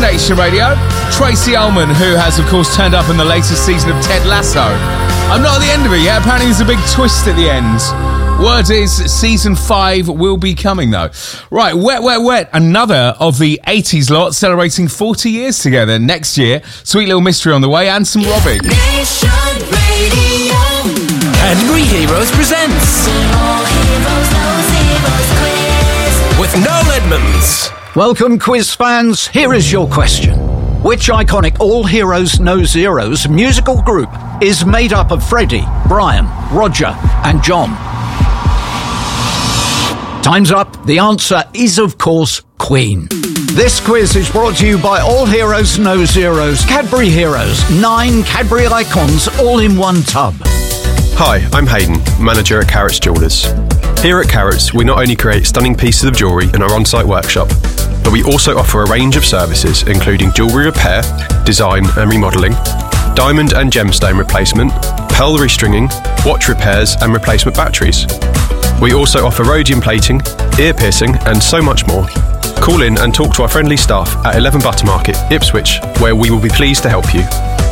Nation Radio. Tracy Ullman, who has, of course, turned up in the latest season of Ted Lasso. I'm not at the end of it yet. Apparently there's a big twist at the end. Word is season 5 will be coming, though. Right, Wet, Wet, Wet. Another of the 80s lot celebrating 40 years together next year. Sweet Little Mystery on the way and some Robbie. Nation Radio. Cadbury Heroes presents with Noel Edmonds. Welcome, quiz fans. Here is your question. Which iconic All Heroes No Zeros musical group is made up of Freddie, Brian, Roger and John? Time's up. The answer is, of course, Queen. This quiz is brought to you by All Heroes No Zeros, Cadbury Heroes, 9 Cadbury icons all in one tub. Hi, I'm Hayden, manager at Carrots Jewellers. Here at Carrots, we not only create stunning pieces of jewellery in our on-site workshop, but we also offer a range of services including jewellery repair, design and remodelling, diamond and gemstone replacement, pearl restringing, watch repairs and replacement batteries. We also offer rhodium plating, ear piercing and so much more. Call in and talk to our friendly staff at 11 Buttermarket, Ipswich, where we will be pleased to help you.